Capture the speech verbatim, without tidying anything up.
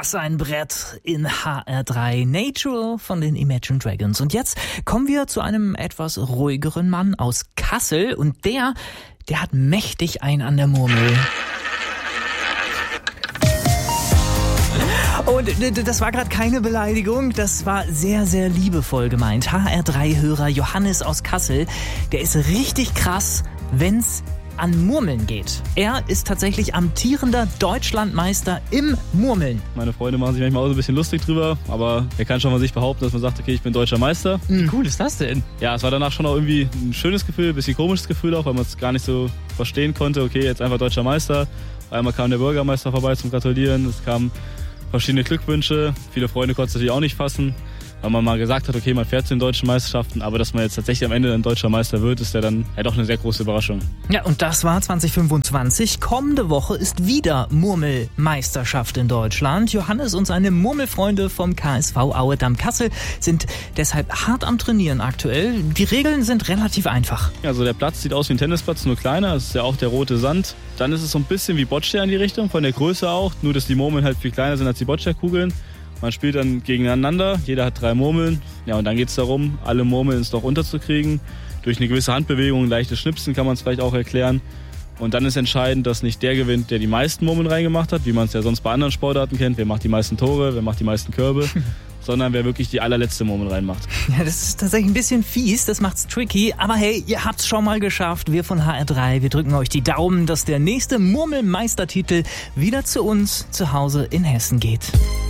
Was ein Brett in H R drei. Natural von den Imagine Dragons. Und jetzt kommen wir zu einem etwas ruhigeren Mann aus Kassel. Und der, der hat mächtig ein an der Murmel. Und das war gerade keine Beleidigung, das war sehr, sehr liebevoll gemeint. H R drei Hörer Johannes aus Kassel, der ist richtig krass, wenn's an Murmeln geht. Er ist tatsächlich amtierender Deutschlandmeister im Murmeln. Meine Freunde machen sich manchmal auch so ein bisschen lustig drüber, aber er kann schon mal sich behaupten, dass man sagt, okay, ich bin deutscher Meister. Wie cool ist das denn? Ja, es war danach schon auch irgendwie ein schönes Gefühl, ein bisschen komisches Gefühl auch, weil man es gar nicht so verstehen konnte, okay, jetzt einfach deutscher Meister. Einmal kam der Bürgermeister vorbei zum Gratulieren, es kamen verschiedene Glückwünsche. Viele Freunde konnten es natürlich auch nicht fassen, weil man mal gesagt hat, okay, man fährt zu den deutschen Meisterschaften, aber dass man jetzt tatsächlich am Ende ein deutscher Meister wird, ist ja dann ja doch eine sehr große Überraschung. Ja, und das war zwanzig fünfundzwanzig. Kommende Woche ist wieder Murmelmeisterschaft in Deutschland. Johannes und seine Murmelfreunde vom K S V Aue Damm Kassel sind deshalb hart am Trainieren aktuell. Die Regeln sind relativ einfach. Also der Platz sieht aus wie ein Tennisplatz, nur kleiner. Das ist ja auch der rote Sand. Dann ist es so ein bisschen wie Boccia in die Richtung, von der Größe auch. Nur, dass die Murmeln halt viel kleiner sind als die Boccia-Kugeln. Man spielt dann gegeneinander, jeder hat drei Murmeln. Ja, und dann geht es darum, alle Murmeln ins Loch unterzukriegen. Durch eine gewisse Handbewegung, ein leichtes Schnipsen kann man es vielleicht auch erklären. Und dann ist entscheidend, dass nicht der gewinnt, der die meisten Murmeln reingemacht hat, wie man es ja sonst bei anderen Sportarten kennt. Wer macht die meisten Tore, wer macht die meisten Körbe, sondern wer wirklich die allerletzte Murmel reinmacht. Ja, das ist tatsächlich ein bisschen fies, das macht's tricky. Aber hey, ihr habt's schon mal geschafft. Wir von H R drei, wir drücken euch die Daumen, dass der nächste Murmelmeistertitel wieder zu uns zu Hause in Hessen geht.